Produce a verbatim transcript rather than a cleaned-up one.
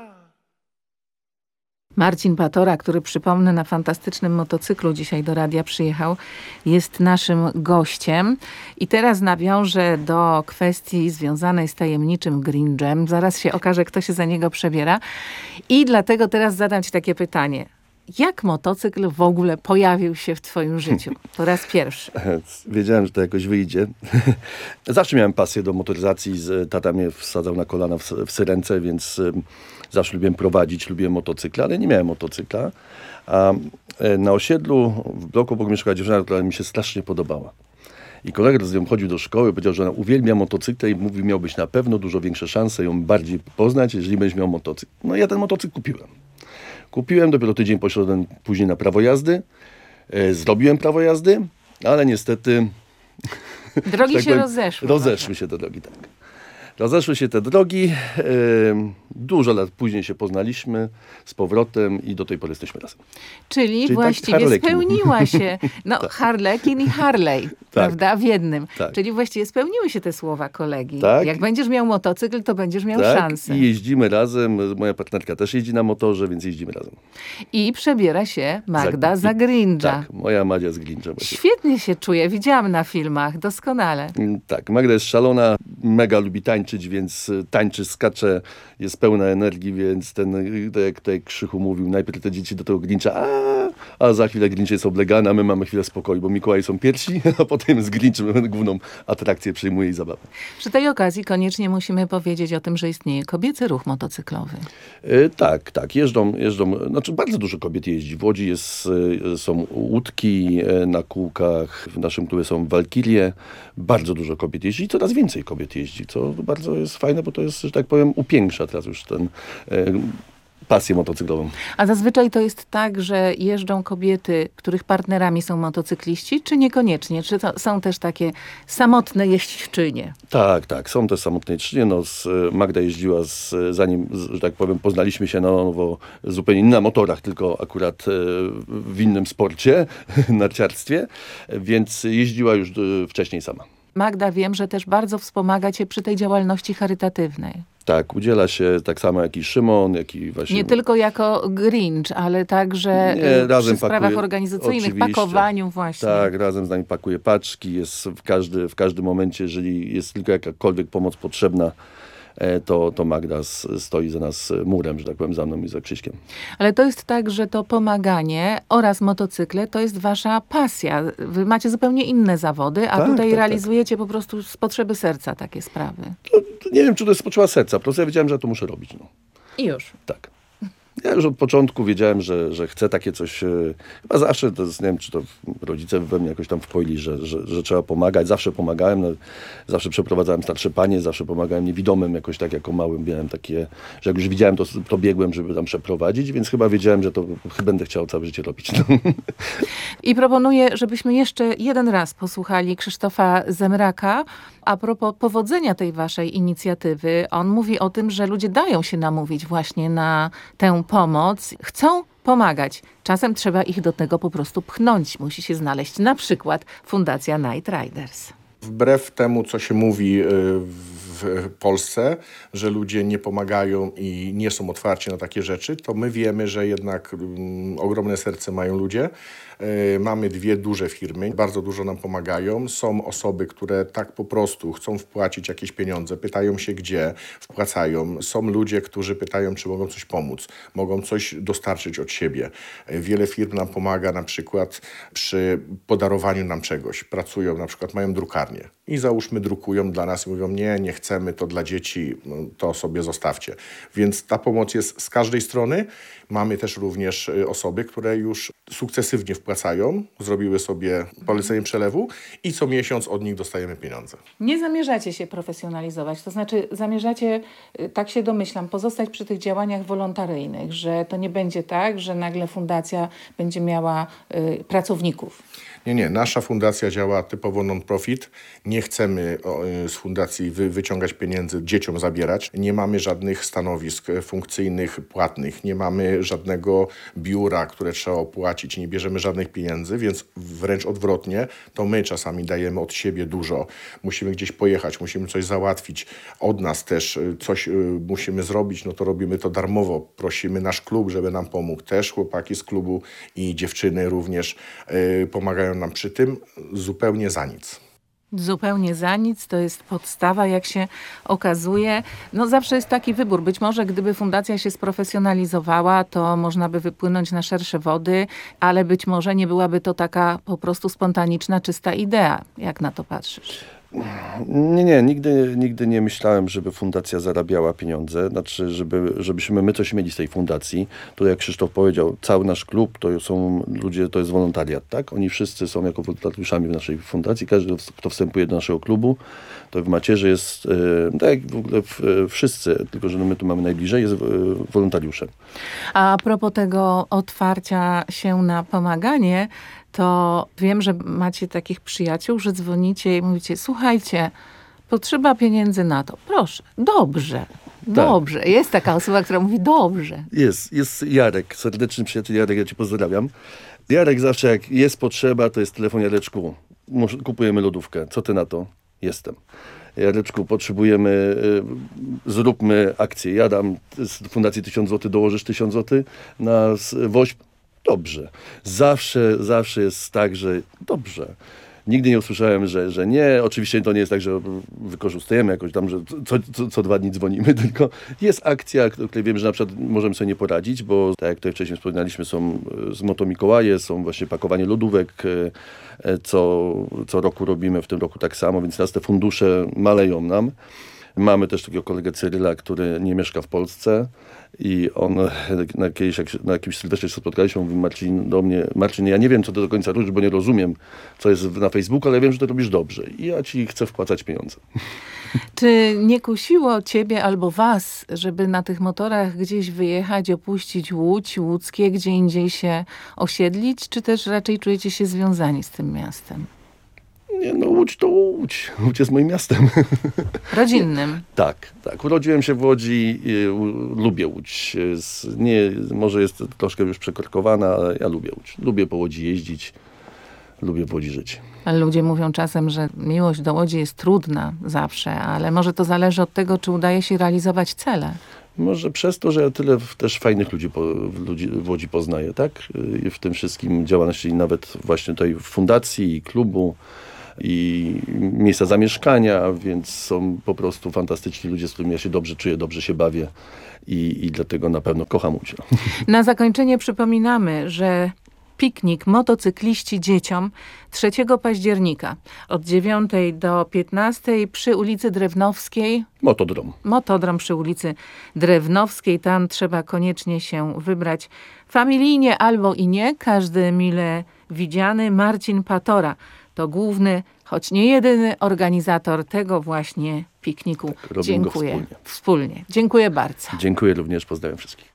Marcin Patora, który, przypomnę, na fantastycznym motocyklu dzisiaj do radia przyjechał, jest naszym gościem. I teraz nawiążę do kwestii związanej z tajemniczym Grinczem. Zaraz się okaże, kto się za niego przebiera. I dlatego teraz zadam ci takie pytanie. Jak motocykl w ogóle pojawił się w twoim życiu? Po raz pierwszy. Wiedziałem, że to jakoś wyjdzie. Zawsze miałem pasję do motoryzacji. Tata mnie wsadzał na kolana w, w Syrence, więc zawsze lubiłem prowadzić, lubiłem motocykle, ale nie miałem motocykla. A na osiedlu w bloku obok mieszkała dziewczyna, która mi się strasznie podobała. I kolega z nią chodził do szkoły, powiedział, że ona uwielbia motocykle i mówi, miałbyś na pewno dużo większe szanse ją bardziej poznać, jeżeli będziesz miał motocykl. No i ja ten motocykl kupiłem. Kupiłem, dopiero tydzień poszedłem później na prawo jazdy. E, zrobiłem prawo jazdy, ale niestety... Drogi tak się powiem, rozeszły. Rozeszły się te drogi, tak. Rozeszły się te drogi. E, dużo lat później się poznaliśmy z powrotem i do tej pory jesteśmy razem. Czyli, Czyli właściwie tak spełniła się. No, tak. Harlekin i Harley, tak. prawda? W jednym. Tak. Czyli właściwie spełniły się te słowa kolegi. Tak. Jak będziesz miał motocykl, to będziesz miał tak. szansę. I jeździmy razem. Moja partnerka też jeździ na motorze, więc jeździmy razem. I przebiera się Magda za, za Grincha. Tak, moja Madzia z Grincha. Świetnie się czuje. Widziałam na filmach. Doskonale. Tak, Magda jest szalona. Mega lubi tańczyć, więc tańczy, skacze. Jest pełna energii, więc ten, tak jak tutaj Krzychu mówił, najpierw te dzieci do tego Grincha, a, a za chwilę Grinch jest oblegany, a my mamy chwilę spokoju, bo Mikołaj są pierwsi, a potem z Grinchem główną atrakcję przyjmuje i zabawę. Przy tej okazji koniecznie musimy powiedzieć o tym, że istnieje kobiecy ruch motocyklowy. E, tak, tak. Jeżdżą, jeżdżą, znaczy bardzo dużo kobiet jeździ. W Łodzi jest, są łódki na kółkach, w naszym klubie są walkirie. Bardzo dużo kobiet jeździ i coraz więcej kobiet jeździ, co bardzo jest fajne, bo to jest, że tak powiem, upiększa teraz już ten e, pasję motocyklową. A zazwyczaj to jest tak, że jeżdżą kobiety, których partnerami są motocykliści, czy niekoniecznie? Czy to są też takie samotne jeźdźczynie? Tak, tak. Są też samotne jeźdźczynie. No, z, Magda jeździła, z, zanim, że tak powiem, poznaliśmy się na nowo zupełnie nie na motorach, tylko akurat e, w innym sporcie, narciarstwie, więc jeździła już e, wcześniej sama. Magda, wiem, że też bardzo wspomaga cię przy tej działalności charytatywnej. Tak, udziela się tak samo jak i Szymon, jak i właśnie... Nie tylko jako Grinch, ale także nie, razem przy sprawach pakuje, organizacyjnych, oczywiście. Pakowaniu właśnie. Tak, razem z nami pakuje paczki, jest w, każdy, w każdym momencie, jeżeli jest tylko jakakolwiek pomoc potrzebna, To, to Magda stoi za nas murem, że tak powiem, za mną i za Krzyśkiem. Ale to jest tak, że to pomaganie oraz motocykle to jest wasza pasja. Wy macie zupełnie inne zawody, a tak, tutaj tak, realizujecie tak. po prostu z potrzeby serca takie sprawy. To, to nie wiem, czy to jest z potrzeby serca. Po prostu ja wiedziałem, że ja to muszę robić. No. I już. Tak. Ja już od początku wiedziałem, że, że chcę takie coś, chyba zawsze, to jest, nie wiem, czy to rodzice we mnie jakoś tam wpoili, że, że, że trzeba pomagać. Zawsze pomagałem, no, zawsze przeprowadzałem starsze panie, zawsze pomagałem niewidomym, jakoś tak jako małym miałem takie, że jak już widziałem, to, to biegłem, żeby tam przeprowadzić, więc chyba wiedziałem, że to będę chciał całe życie robić. No. I proponuję, żebyśmy jeszcze jeden raz posłuchali Krzysztofa Zemraka. A propos powodzenia tej waszej inicjatywy, on mówi o tym, że ludzie dają się namówić właśnie na tę pomoc, chcą pomagać. Czasem trzeba ich do tego po prostu pchnąć. Musi się znaleźć na przykład Fundacja Night Riders. Wbrew temu, co się mówi w Polsce, że ludzie nie pomagają i nie są otwarci na takie rzeczy, to my wiemy, że jednak ogromne serce mają ludzie. Mamy dwie duże firmy, bardzo dużo nam pomagają. Są osoby, które tak po prostu chcą wpłacić jakieś pieniądze, pytają się gdzie, wpłacają. Są ludzie, którzy pytają, czy mogą coś pomóc, mogą coś dostarczyć od siebie. Wiele firm nam pomaga na przykład przy podarowaniu nam czegoś. Pracują, na przykład mają drukarnię i załóżmy drukują dla nas i mówią, nie, nie chcemy, to dla dzieci, no, to sobie zostawcie. Więc ta pomoc jest z każdej strony. Mamy też również osoby, które już sukcesywnie wpłacają, zrobiły sobie polecenie przelewu i co miesiąc od nich dostajemy pieniądze. Nie zamierzacie się profesjonalizować, to znaczy zamierzacie, tak się domyślam, pozostać przy tych działaniach wolontaryjnych, że to nie będzie tak, że nagle fundacja będzie miała y, pracowników. Nie, nie. Nasza fundacja działa typowo non-profit. Nie chcemy z fundacji wy, wyciągać pieniędzy, dzieciom zabierać. Nie mamy żadnych stanowisk funkcyjnych, płatnych. Nie mamy żadnego biura, które trzeba opłacić tracić, nie bierzemy żadnych pieniędzy, więc wręcz odwrotnie, to my czasami dajemy od siebie dużo. Musimy gdzieś pojechać, musimy coś załatwić, od nas też coś musimy zrobić, no to robimy to darmowo. Prosimy nasz klub, żeby nam pomógł. Też chłopaki z klubu i dziewczyny również yy, pomagają nam przy tym zupełnie za nic. Zupełnie za nic, to jest podstawa, jak się okazuje. No zawsze jest taki wybór. Być może gdyby fundacja się sprofesjonalizowała, to można by wypłynąć na szersze wody, ale być może nie byłaby to taka po prostu spontaniczna, czysta idea. Jak na to patrzysz? Nie, nie, nigdy, nigdy nie myślałem, żeby fundacja zarabiała pieniądze, znaczy, żeby, żebyśmy my coś mieli z tej fundacji. To jak Krzysztof powiedział, cały nasz klub to są ludzie, to jest wolontariat, tak? Oni wszyscy są jako wolontariuszami w naszej fundacji, każdy, kto wstępuje do naszego klubu, to w macierzy jest, e, tak jak w ogóle w, e, wszyscy, tylko że my tu mamy najbliżej, jest e, wolontariuszem. A propos tego otwarcia się na pomaganie, to wiem, że macie takich przyjaciół, że dzwonicie i mówicie, słuchajcie, potrzeba pieniędzy na to. Proszę, dobrze, dobrze. Tak. Jest taka osoba, która mówi dobrze. Jest, jest Jarek, serdeczny przyjaciel Jarek, ja cię pozdrawiam. Jarek zawsze jak jest potrzeba, to jest telefon Jareczku, kupujemy lodówkę, co ty na to? Jestem. Jareczku, potrzebujemy, y, zróbmy akcję. Ja dam z fundacji tysiąc złotych, dołożysz tysiąc złotych na woźb. Dobrze. Zawsze, zawsze jest tak, że dobrze. Nigdy nie usłyszałem, że, że nie. Oczywiście to nie jest tak, że wykorzystujemy jakoś tam, że co, co, co dwa dni dzwonimy, tylko jest akcja, o której wiem, że na przykład możemy sobie nie poradzić, bo tak jak tutaj wcześniej wspominaliśmy, są z Moto Mikołaje, są właśnie pakowanie lodówek, co, co roku robimy, w tym roku tak samo, więc teraz te fundusze maleją nam. Mamy też takiego kolegę Cyryla, który nie mieszka w Polsce i on na, kiedyś, jak, na jakimś sylwestrze się spotkaliśmy, mówi Marcin do mnie, Marcin, ja nie wiem, co to do końca robisz, bo nie rozumiem, co jest na Facebooku, ale wiem, że to robisz dobrze i ja ci chcę wpłacać pieniądze. Czy nie kusiło ciebie albo was, żeby na tych motorach gdzieś wyjechać, opuścić Łódź, łódzkie, gdzie indziej się osiedlić, czy też raczej czujecie się związani z tym miastem? Nie, no Łódź to Łódź. Łódź jest moim miastem. Rodzinnym. Tak, tak. Urodziłem się w Łodzi, i, u, lubię Łódź. Z, nie, może jest troszkę już przekorkowana, ale ja lubię Łódź. Lubię po Łodzi jeździć, lubię w Łodzi żyć. Ale ludzie mówią czasem, że miłość do Łodzi jest trudna zawsze, ale może to zależy od tego, czy udaje się realizować cele. Może przez to, że ja tyle też fajnych ludzi, po, ludzi w Łodzi poznaję, tak? I w tym wszystkim działalności nawet właśnie tutaj w fundacji i klubu, i miejsca zamieszkania, więc są po prostu fantastyczni ludzie, z którymi ja się dobrze czuję, dobrze się bawię i, i dlatego na pewno kocham Łódź. Na zakończenie przypominamy, że piknik motocykliści dzieciom trzeciego października od dziewiątej do piętnastej przy ulicy Drewnowskiej. Motodrom. Motodrom przy ulicy Drewnowskiej. Tam trzeba koniecznie się wybrać familijnie albo i nie. Każdy mile widziany. Marcin Patora to główny, choć nie jedyny organizator tego właśnie pikniku. Tak, robimy Dziękuję. go wspólnie. Wspólnie. Dziękuję bardzo. Dziękuję również, pozdrawiam wszystkich.